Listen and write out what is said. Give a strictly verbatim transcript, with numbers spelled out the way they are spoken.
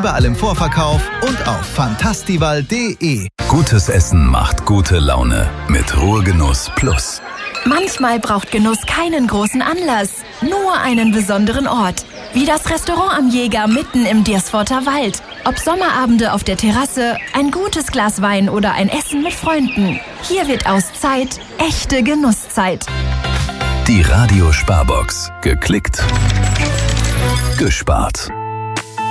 überall im Vorverkauf und auf fantastival punkt de. Gutes Essen macht gute Laune mit Ruhrgenuss Plus. Manchmal braucht Genuss keinen großen Anlass, nur einen besonderen Ort. Wie das Restaurant am Jäger mitten im Diersforter Wald. Ob Sommerabende auf der Terrasse, ein gutes Glas Wein oder ein Essen mit Freunden. Hier wird aus Zeit echte Genusszeit. Die Radio Sparbox. Geklickt, gespart.